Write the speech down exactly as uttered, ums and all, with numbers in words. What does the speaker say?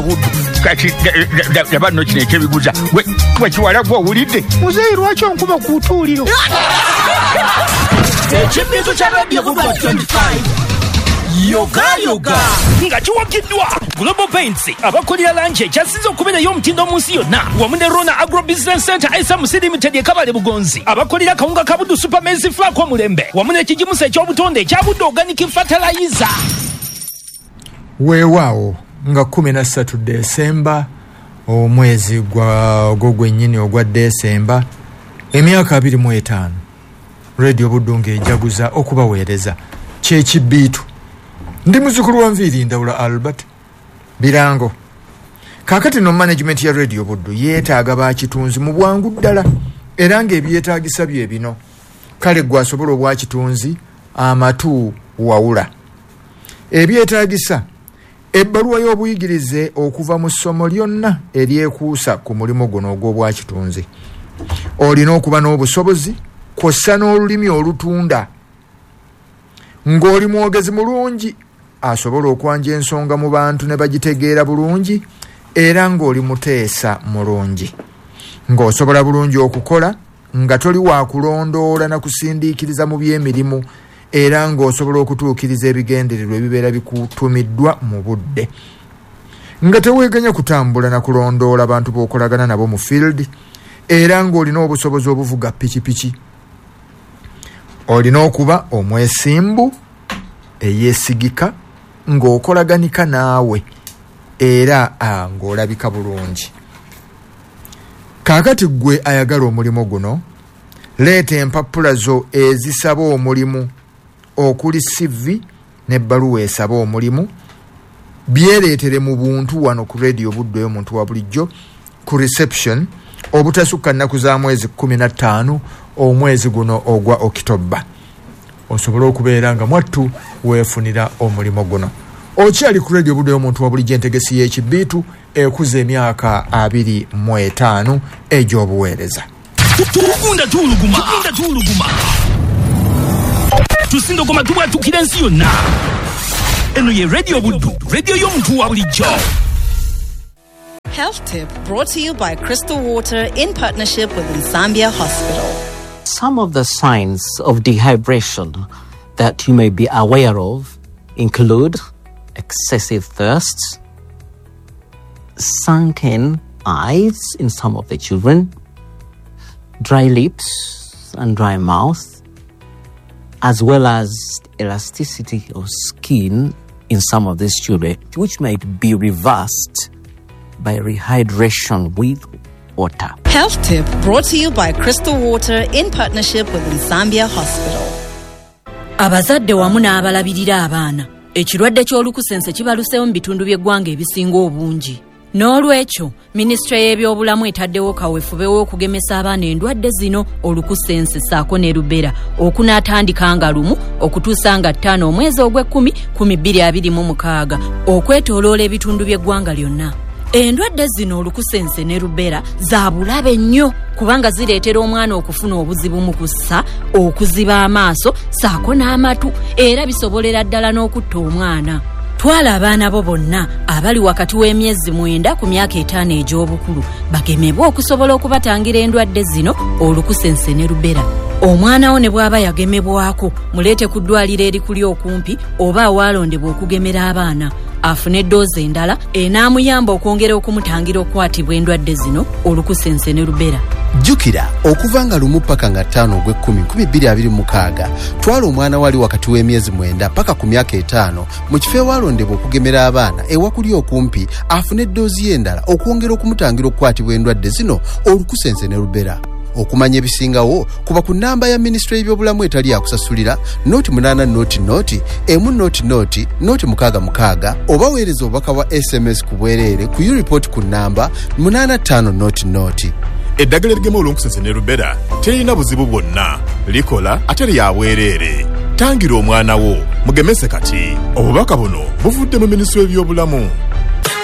kati yabano kino ekibiguza wekiwala gwe owulidde muzeeyi lwaki onkuba ku tuuliro ekibintu kya radio Buba twenty-five yoga yoga nga kiwakiddwa Global Paints abakolera lanche ekyasize okubeerayo omutindo mu nsi yonna wamu ne Rona Agro Business Center S M C Limited ekabale Bugonzi abakolera kawunga kabudu Supermaize Flour ko mulembe wamu n'ekigimusa ekyobutonde ekyabudde organic fertilizer. Weewaawo nga kumi na ssatu Desemba omwezi gwa gwennyini ogwa Desemba emyaka abiri mu etaano Radio Budunge ejaguza okubaweereza kyekibiitu. Ndi muzukulu wa Nviiri Ndawula Albert Birango. Kakati no management ya Radio Buddu yeetaaga baakitunzi mu bwangu ddala era ng'ebyetaagisa bye bino kale gwe asobola obwakitunzi amatu wawula. Ebyetaagisa ebbaluwa y'obuyigirize okuva mu ssomo lyonna eryekuusa ku mulimu guno ogw'obwakitunzi. Olina okuba n'obusobozi kw'ossa n'olulimi olutunda ng'oli mwogezi mulungi asobola okwanja ensonga mu bantu ne bagitegeera bulungi era ng'oli muteesa mulungi ng'osobola bulungi okukola nga toli wa kulondoola na kusindiikiriza mu by'emirimu era ng'osobola okutuukiriza ebigendererwa ebibeera bikutumiddwa mu budde nga teweeganya kutambula na kulondoola bantu b'okolagana nabo mu field era ng'olina obusobozi obuvuga pikipiki. Olina okuba omwesimbu eyeesigika ng'okolaganika naawe era ng'olabika bulungi. Kaakati gwe ayagala omulimu guno leeta empapula zo ezisaba omulimu okuli C V n'ebbaluwa esaba omulimu byereetere mu buntu wano ku Radio Buddu y'omuntu wa bulijjo ku reception obutasukka nnaku za mwezi kumi na ttaano omwezi guno ogwa Okitoba. Osobola okubeera nga mwattu weefunira omulimu guno. Okyali ku Radio Buddu y'omuntu wa bulijjo entegesi y'ekibiitu ekuza emyaka abiri mu etaano egy'obuweereza. Tukunda tuluguma tukunda tuluguma tusindogoma tubwatukira ensi yonna. Eno ye Radio Buddu, radio y'omuntu wa bulijjo. Health tip brought to you by Crystal Water in partnership with Nsambia Hospital. Some of the signs of dehydration that you may be aware of include excessive thirst, sunken eyes in some of the children, dry lips and dry mouth, as well as elasticity of skin in some of these children, which might be reversed by rehydration with water. Health tip brought to you by Crystal Water in partnership with Nsambia Hospital. Abazadde wamu n'abalabirira abaana ekirwadde ky'olukusense kibaluseewo mu bitundu by'eggwanga ebisinga obungi. N'olwekyo minisitule y'ebyobulamu etaddewo kaweefube w'okugemesa abaana endwadde zino olukusense ssaako ne rubera okunaatandika nga lumu okutuusa nga ttaano omwezi ogw'ekkumi kumi bbiri abiri mu mukaaga okwetooloola ebitundu by'eggwanga lyonna. Endwadde zino olukusense ne rubera za bulabe nnyo kubanga zireetera omwana okufuna obuzibu mu kussa, okuziba amaaso ssaako n'amatu era bisobolera ddala n'okutta omwana. Twala abaana bo bonna abali wakati w'emyezi mwenda ku myaka etaano egy'obukulu bagemebwe okusobola okubatangira endwadde zino olukusense ne rubera. Omwana wo ne bw'aba yagemebwako muleete ku ddwaliro erikuli okumpi oba awaalondebwa okugemera abaana afune eddoozi endala enaamuyamba okwongera okumutangira okukwatibwa endwadde zino olukusense ne rubera. Jukira okuva nga lumu paka nga ttaano ogw'ekkumi kumi bbiri abiri mu mukaaga twala omwana wali wakati w'emyezi mwenda paka ku myaka etaano mu kifo ewaalondebwa okugemera abaana ewakuli okumpi afune eddoozi y'endala okwongera okumutangira okukwatibwa endwadde zino olukusense ne rubera. Okumanya ebisingawo kuba ku nnamba ya minisitule y'ebyobulamu etali yakusasulira noti munaana noti noti emu noti noti noti mukaaga mukaaga oba weereza obubaka bwa S M S ku bwereere ku U-report ku nnamba munaana ttaano noti noti. Eddagala erigema olukusense ne rubera terina buzibu bwonna, likola ate lya bwereere. Tangira omwana wo mugemese kati. Obubaka buno buvudde mu minisitule y'ebyobulamu.